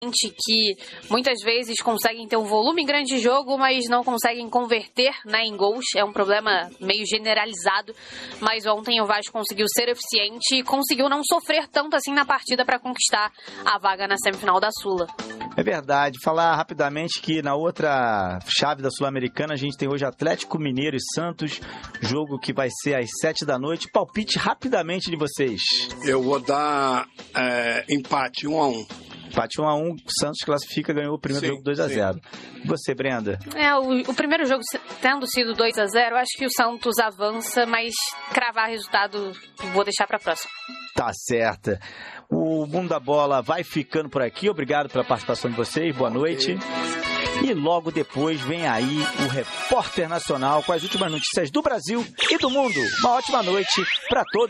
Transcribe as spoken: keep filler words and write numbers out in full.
que muitas vezes conseguem ter um volume grande de jogo, mas não conseguem converter, né, em gols. É um problema meio generalizado, mas ontem o Vasco conseguiu ser eficiente e conseguiu não sofrer tanto assim na partida para conquistar a vaga na semifinal da Sula. É verdade. Falar rapidamente que na outra chave da Sul-Americana a gente tem hoje Atlético Mineiro e Santos, jogo que vai ser às sete da noite. Palpite rapidamente de vocês. Eu vou dar é, empate, um a um. Empate um a um, Santos classifica, ganhou o primeiro sim, jogo dois a zero. E você, Brenda? É, o, o primeiro jogo tendo sido dois a zero, acho que o Santos avança, mas cravar resultado vou deixar para a próxima. Tá certa. O Mundo da Bola vai ficando por aqui. Obrigado pela participação de vocês. Boa noite. E logo depois vem aí o Repórter Nacional com as últimas notícias do Brasil e do mundo. Uma ótima noite para todos.